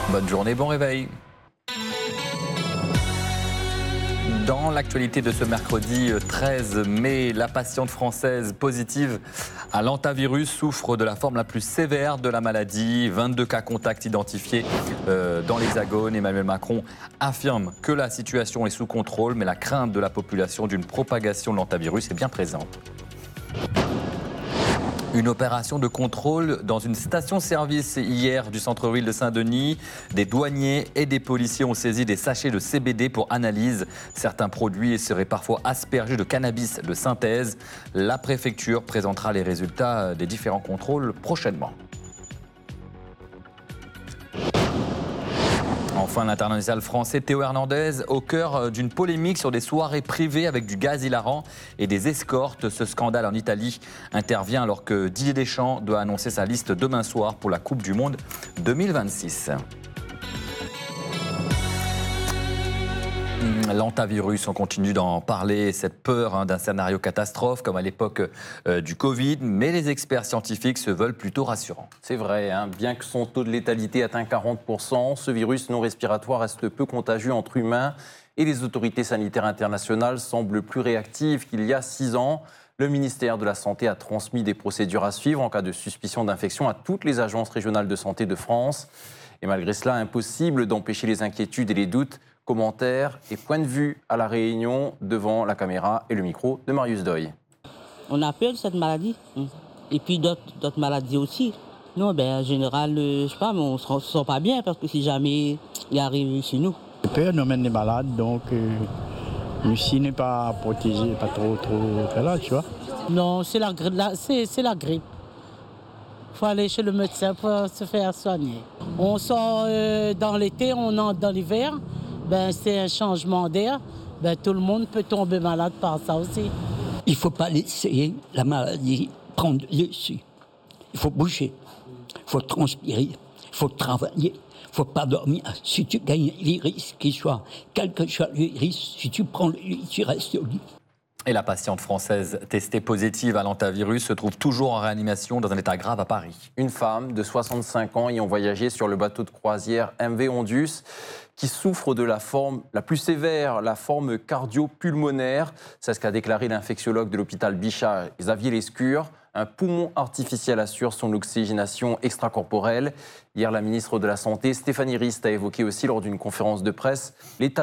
Bonne journée, bon réveil. Dans l'actualité de ce mercredi 13 mai, la patiente française positive à l'hantavirus souffre de la forme la plus sévère de la maladie. 22 cas contacts identifiés dans l'Hexagone. Emmanuel Macron affirme que la situation est sous contrôle, mais la crainte de la population d'une propagation de l'hantavirus est bien présente. Une opération de contrôle dans une station-service hier du centre-ville de Saint-Denis. Des douaniers et des policiers ont saisi des sachets de CBD pour analyse. Certains produits seraient parfois aspergés de cannabis de synthèse. La préfecture présentera les résultats des différents contrôles prochainement. Enfin, l'international français Théo Hernandez au cœur d'une polémique sur des soirées privées avec du gaz hilarant et des escortes. Ce scandale en Italie intervient alors que Didier Deschamps doit annoncer sa liste demain soir pour la Coupe du Monde 2026. L'hantavirus, on continue d'en parler, cette peur d'un scénario catastrophe comme à l'époque du Covid, mais les experts scientifiques se veulent plutôt rassurants. C'est vrai, bien que son taux de létalité atteint 40%, ce virus non respiratoire reste peu contagieux entre humains et les autorités sanitaires internationales semblent plus réactives qu'il y a 6 ans. Le ministère de la Santé a transmis des procédures à suivre en cas de suspicion d'infection à toutes les agences régionales de santé de France. Et malgré cela, impossible d'empêcher les inquiétudes et les doutes. Commentaires et points de vue à La Réunion devant la caméra et le micro de Marius Doy. On a peur de cette maladie et puis d'autres maladies aussi. Non, en général, je sais pas, mais on ne se sent pas bien parce que si jamais il arrive chez nous. J'ai peur de mettre des malades, donc Lucie n'est pas protégée, pas trop là, tu vois. Non, c'est la grippe. Il faut aller chez le médecin pour se faire soigner. On sort dans l'été, on entre dans l'hiver. C'est un changement d'air, tout le monde peut tomber malade par ça aussi. Il ne faut pas laisser la maladie prendre le dessus. Il faut bouger, il faut transpirer, il faut travailler, il ne faut pas dormir. Si tu gagnes les risques, qu'il soit, quel que soit le risque, si tu prends le lit, tu restes au lit. Et la patiente française testée positive à l'hantavirus se trouve toujours en réanimation dans un état grave à Paris. Une femme de 65 ans ayant voyagé sur le bateau de croisière MV Ondus qui souffre de la forme la plus sévère, la forme cardio-pulmonaire. C'est ce qu'a déclaré l'infectiologue de l'hôpital Bichat, Xavier Lescure. Un poumon artificiel assure son oxygénation extracorporelle. Hier, la ministre de la Santé, Stéphanie Rist, a évoqué aussi lors d'une conférence de presse l'état